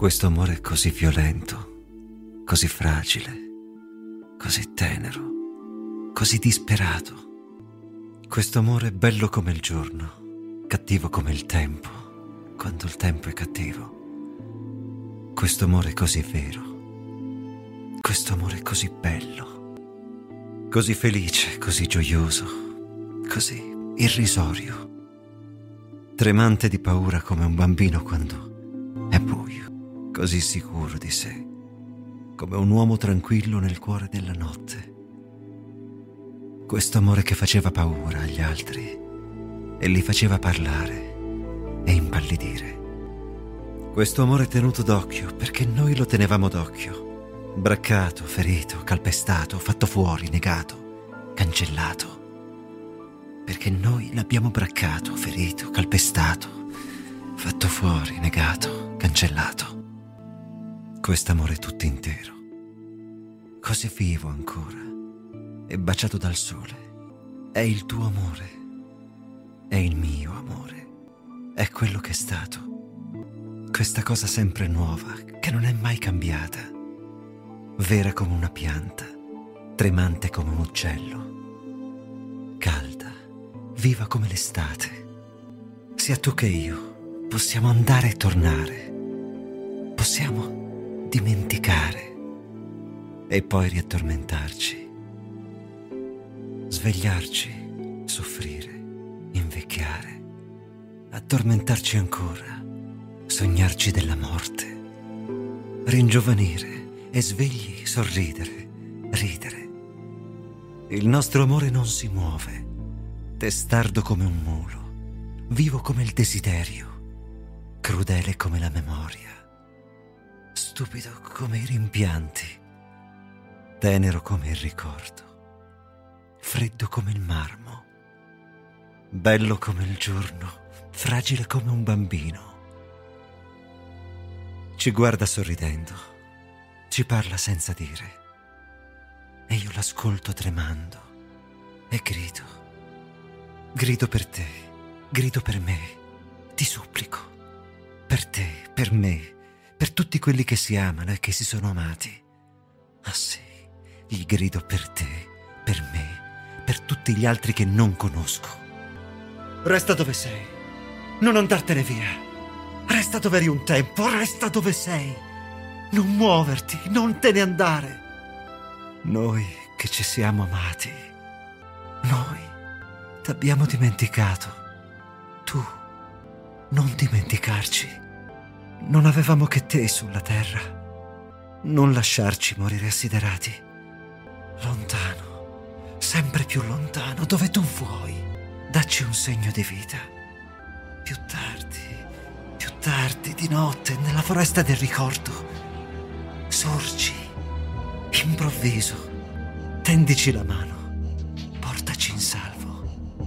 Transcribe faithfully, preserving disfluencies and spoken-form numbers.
Questo amore così violento, così fragile, così tenero, così disperato. Questo amore bello come il giorno, cattivo come il tempo, quando il tempo è cattivo. Questo amore così vero, questo amore così bello, così felice, così gioioso, così irrisorio, tremante di paura come un bambino quando è buio, così sicuro di sé, come un uomo tranquillo nel cuore della notte. Questo amore che faceva paura agli altri e li faceva parlare e impallidire. Questo amore tenuto d'occhio perché noi lo tenevamo d'occhio, braccato, ferito, calpestato, fatto fuori, negato, cancellato. Perché noi l'abbiamo braccato, ferito, calpestato, fatto fuori, negato, cancellato. Quest'amore tutto intero, così vivo ancora e baciato dal sole. È il tuo amore, è il mio amore, è quello che è stato. Questa cosa sempre nuova, che non è mai cambiata, vera come una pianta, tremante come un uccello, calda, viva come l'estate. Sia tu che io possiamo andare e tornare, possiamo dimenticare e poi riaddormentarci, svegliarci, soffrire, invecchiare, addormentarci ancora, sognarci della morte, ringiovanire e svegli sorridere, ridere. Il nostro amore non si muove, testardo come un mulo, vivo come il desiderio, crudele come la memoria, stupido come i rimpianti, tenero come il ricordo, freddo come il marmo, bello come il giorno, fragile come un bambino. Ci guarda sorridendo, ci parla senza dire, e io l'ascolto tremando e grido, grido per te, grido per me, ti supplico, per te, per me, per tutti quelli che si amano e che si sono amati. Ah sì, gli grido per te, per me, per tutti gli altri che non conosco. Resta dove sei, non andartene via. Resta dove eri un tempo, resta dove sei. Non muoverti, non te ne andare. Noi che ci siamo amati, noi t'abbiamo dimenticato. Tu, non dimenticarci. Non avevamo che te sulla terra. Non lasciarci morire assiderati. Lontano, sempre più lontano, dove tu vuoi. Dacci un segno di vita. Più tardi, più tardi, di notte, nella foresta del ricordo. Sorgi, improvviso, tendici la mano.